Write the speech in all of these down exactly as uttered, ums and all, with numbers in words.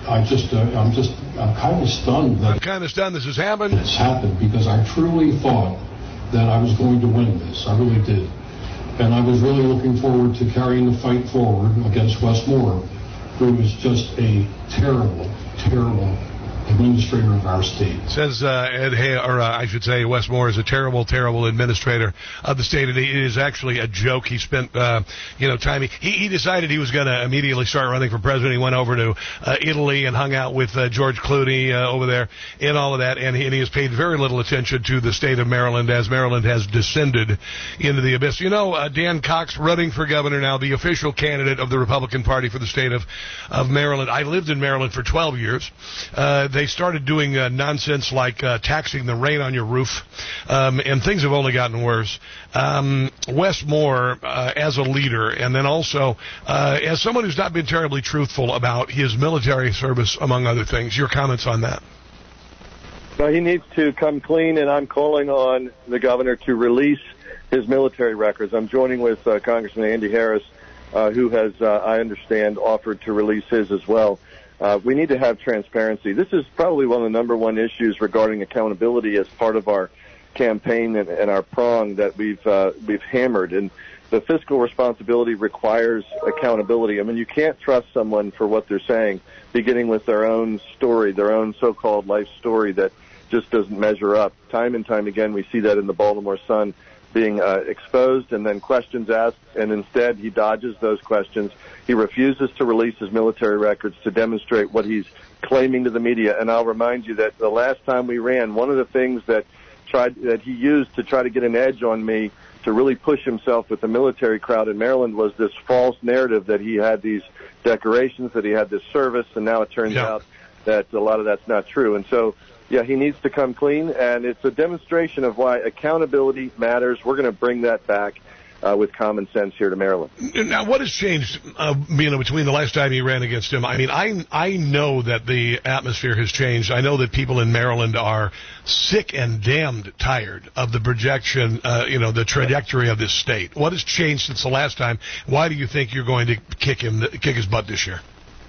I just, uh, I'm just, I'm kind of stunned that I'm kind of stunned this has happened. It's happened because I truly thought that I was going to win this. I really did. And I was really looking forward to carrying the fight forward against Wes Moore, who is just a terrible, terrible administrator of our state. Says uh, Ed Hay, or uh, I should say, Wes Moore is a terrible, terrible administrator of the state, and it is actually a joke. He spent, uh, you know, time. He, he decided he was going to immediately start running for president. He went over to uh, Italy and hung out with uh, George Clooney uh, over there and all of that, and he, and he has paid very little attention to the state of Maryland as Maryland has descended into the abyss. You know, uh, Dan Cox running for governor now, the official candidate of the Republican Party for the state of, of Maryland. I lived in Maryland for twelve years. Uh, they started doing uh, nonsense like uh, taxing the rain on your roof, um, and things have only gotten worse. Um, Wes Moore, uh, as a leader, and then also uh, as someone who's not been terribly truthful about his military service, among other things. Your comments on that? Well, he needs to come clean, and I'm calling on the governor to release his military records. I'm joining with uh, Congressman Andy Harris, uh, who has, uh, I understand, offered to release his as well. Uh, we need to have transparency. This is probably one of the number one issues regarding accountability as part of our campaign and, and our prong that we've uh, we've hammered. And the fiscal responsibility requires accountability. I mean, you can't trust someone for what they're saying, beginning with their own story, their own so-called life story that just doesn't measure up. Time and time again, we see that in the Baltimore Sun being uh, exposed and then questions asked, and instead he dodges those questions. He refuses to release his military records to demonstrate what he's claiming to the media. And I'll remind you that the last time we ran, one of the things that tried that he used to try to get an edge on me to really push himself with the military crowd in Maryland was this false narrative that he had these decorations, that he had this service, and now it turns yeah. out that a lot of that's not true. And so, yeah, he needs to come clean, and it's a demonstration of why accountability matters. We're going to bring that back uh, with common sense here to Maryland. Now, what has changed, uh, you know, between the last time you ran against him? I mean, I I know that the atmosphere has changed. I know that people in Maryland are sick and damned tired of the projection, uh, you know, the trajectory of this state. What has changed since the last time? Why do you think you're going to kick him, kick his butt this year?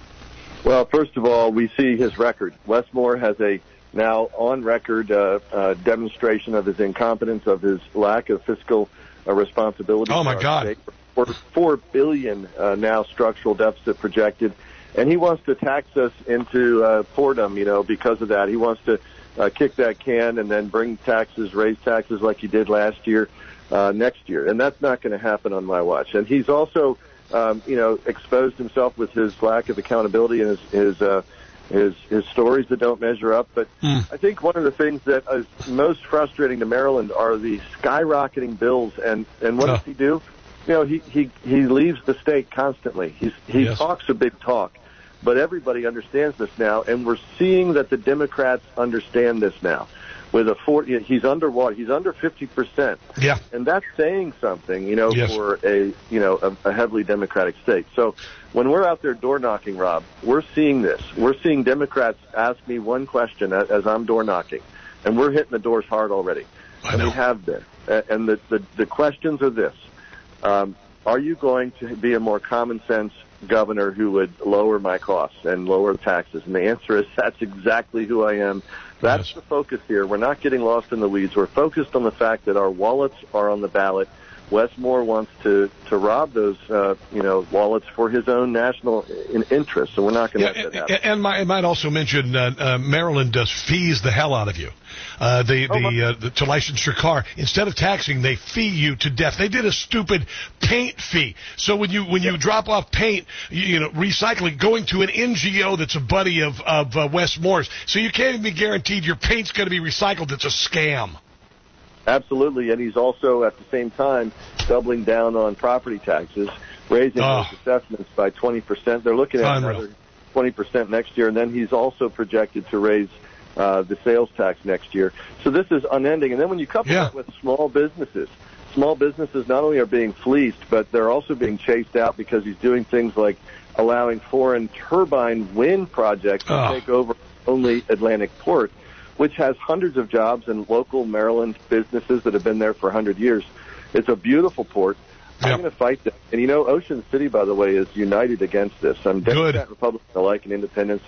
Well, first of all, we see his record. Wes Moore has a now on-record uh, uh, demonstration of his incompetence, of his lack of fiscal uh, responsibility. Oh, my God. For four billion dollars uh, now structural deficit projected. And he wants to tax us into uh, boredom, you know, because of that. He wants to uh, kick that can and then bring taxes, raise taxes like he did last year, uh, next year. And that's not going to happen on my watch. And he's also, um, you know, exposed himself with his lack of accountability and his, his uh, his his stories that don't measure up. But mm. I think one of the things that is most frustrating to Maryland are the skyrocketing bills. And, and what oh. does he do? You know, he, he, he leaves the state constantly. He's, he yes. talks a big talk. But everybody understands this now, and we're seeing that the Democrats understand this now. With a forty, he's underwater. He's under fifty percent. Yeah, and that's saying something, you know, yes. for a you know a, a heavily Democratic state. So when we're out there door knocking, Rob, we're seeing this. We're seeing Democrats ask me one question as, as I'm door knocking, and we're hitting the doors hard already. I and know. we have been. And the, the the questions are this: um, are you going to be a more common sense governor who would lower my costs and lower taxes? And the answer is that's exactly who I am. That's yes. the focus here. We're not getting lost in the weeds. We're focused on the fact that our wallets are on the ballot. Wes Moore wants to, to rob those, uh, you know, wallets for his own national in interest. So we're not going to yeah, let that happen. And I might also mention uh, uh, Maryland does fees the hell out of you. Uh, the, oh, the, uh, the, to license your car, instead of taxing, they fee you to death. They did a stupid paint fee. So when you when you yeah. drop off paint, you, you know, recycling, going to an N G O that's a buddy of of uh, Wes Moore's, so you can't even be guaranteed your paint's going to be recycled. It's a scam. Absolutely, and he's also at the same time doubling down on property taxes, raising oh. those assessments by twenty percent. They're looking at Unreal. another twenty percent next year, and then he's also projected to raise Uh, the sales tax next year. So this is unending. And then when you couple yeah. it with small businesses, small businesses not only are being fleeced, but they're also being chased out because he's doing things like allowing foreign turbine wind projects to oh. take over only Atlantic Port, which has hundreds of jobs in local Maryland businesses that have been there for one hundred years. It's a beautiful port. I'm yep. going to fight that. And, you know, Ocean City, by the way, is united against this. I'm Democrat, Good. Republican alike, and independents.